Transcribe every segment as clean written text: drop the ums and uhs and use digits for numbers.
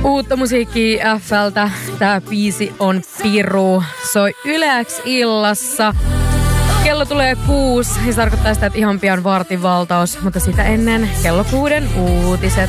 Uutta musiikkia F:ltä. Tää biisi on Piru. Soi Yle X illassa. Kello tulee 6 ja se tarkoittaa sitä, että ihan pian vartin valtaus, mutta sitä ennen kello 6 uutiset.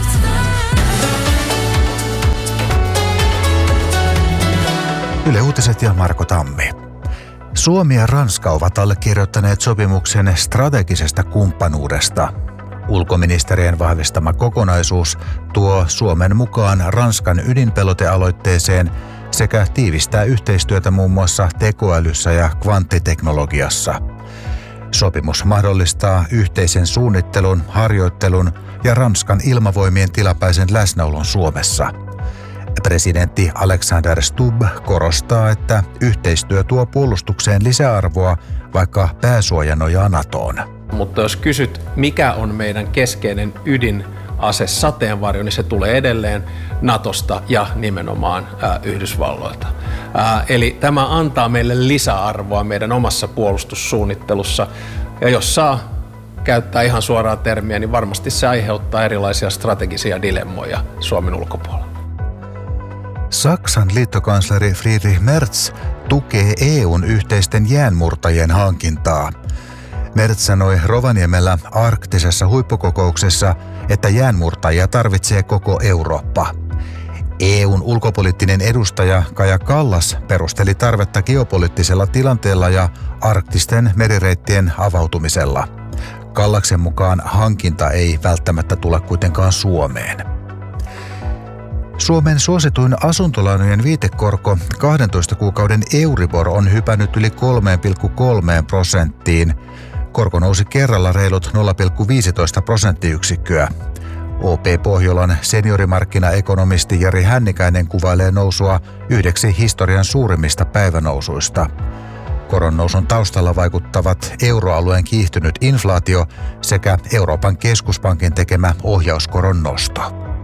Yle Uutiset ja Marko Tammi. Suomi ja Ranska ovat allekirjoittaneet sopimuksen strategisesta kumppanuudesta. Ulkoministerien vahvistama kokonaisuus tuo Suomen mukaan Ranskan ydinpelotealoitteeseen sekä tiivistää yhteistyötä muun muassa tekoälyssä ja kvanttiteknologiassa. Sopimus mahdollistaa yhteisen suunnittelun, harjoittelun ja Ranskan ilmavoimien tilapäisen läsnäolon Suomessa. Presidentti Alexander Stubb korostaa, että yhteistyö tuo puolustukseen lisäarvoa, vaikka pääsuoja nojaa NATOon. Mutta jos kysyt, mikä on meidän keskeinen ydinase sateenvarjo, niin se tulee edelleen NATOsta ja nimenomaan Yhdysvalloilta. Eli tämä antaa meille lisäarvoa meidän omassa puolustussuunnittelussa. Ja jos saa käyttää ihan suoraa termiä, niin varmasti se aiheuttaa erilaisia strategisia dilemmoja Suomen ulkopuolella. Saksan liittokansleri Friedrich Merz tukee EUn yhteisten jäänmurtajien hankintaa. Merz sanoi Rovaniemellä arktisessa huippukokouksessa, että jäänmurtajia tarvitsee koko Eurooppa. EUn ulkopoliittinen edustaja Kaja Kallas perusteli tarvetta geopoliittisella tilanteella ja arktisten merireittien avautumisella. Kallaksen mukaan hankinta ei välttämättä tule kuitenkaan Suomeen. Suomen suosituin asuntolainojen viitekorko 12 kuukauden Euribor on hypännyt yli 3,3%. Korko nousi kerralla reilut 0,15 prosenttiyksikköä. OP Pohjolan seniorimarkkinaekonomisti Jari Hännikäinen kuvailee nousua yhdeksi historian suurimmista päivänousuista. Koronnousun taustalla vaikuttavat euroalueen kiihtynyt inflaatio sekä Euroopan keskuspankin tekemä ohjauskoron nosto.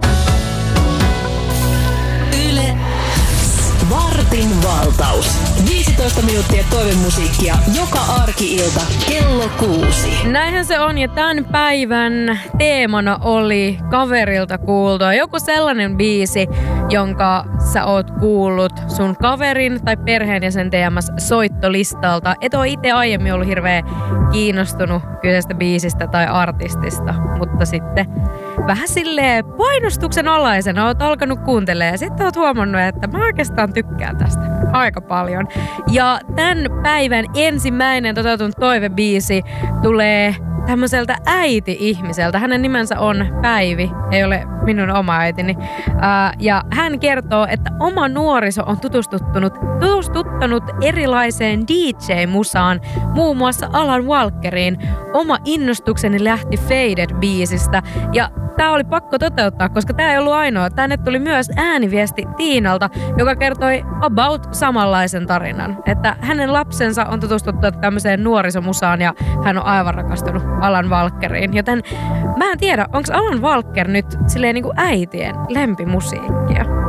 Vartin valtaus. 15 minuuttia toivemusiikkia joka arki-ilta kello 6. Näinhän se on, ja tämän päivän teemana oli kaverilta kuultua joku sellainen biisi, jonka sä oot kuullut sun kaverin tai perheenjäsen soittolistalta. Et oo itse aiemmin ollut hirveän kiinnostunut kyseisestä biisistä tai artistista, mutta sitten vähän silleen painostuksen alaisena oot alkanut kuuntelemaan ja sitten oot huomannut, että mä oikeastaan tykkään tästä aika paljon. Ja tämän päivän ensimmäinen toteutunut toivebiisi tulee tämmöiseltä äiti-ihmiseltä. Hänen nimensä on Päivi, ei ole minun oma äitini. Ja hän kertoo, että oma nuoriso on tutustuttanut erilaiseen DJ-musaan, muun muassa Alan Walkeriin. Oma innostukseni lähti Faded-biisistä ja tämä oli pakko toteuttaa, koska tämä ei ollut ainoa. Tänne tuli myös ääniviesti Tiinalta, joka kertoi about samanlaisen tarinan. Että hänen lapsensa on tutustuttu tämmöiseen nuorisomusaan ja hän on aivan rakastunut Alan Walkeriin. Joten mä en tiedä, onko Alan Walker nyt silleen niin kuin äitien lempimusiikkia.